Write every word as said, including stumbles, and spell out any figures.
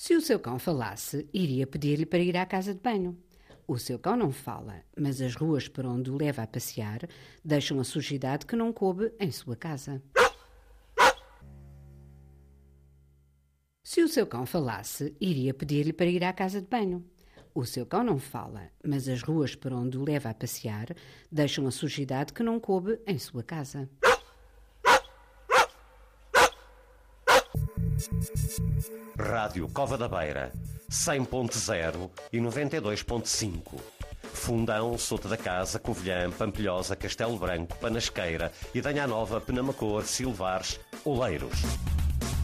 Se o seu cão falasse, iria pedir-lhe para ir à casa de banho. O seu cão não fala, mas as ruas por onde o leva a passear deixam a sujidade que não coube em sua casa. Se o seu cão falasse, iria pedir-lhe para ir à casa de banho. O seu cão não fala, mas as ruas por onde o leva a passear deixam a sujidade que não coube em sua casa. Rádio Cova da Beira, cem ponto zero e noventa e dois ponto cinco. Fundão, Sota da Casa, Covilhã, Pampilhosa, Castelo Branco, Panasqueira, Idanha Nova, Penamacor, Silvares, Oleiros.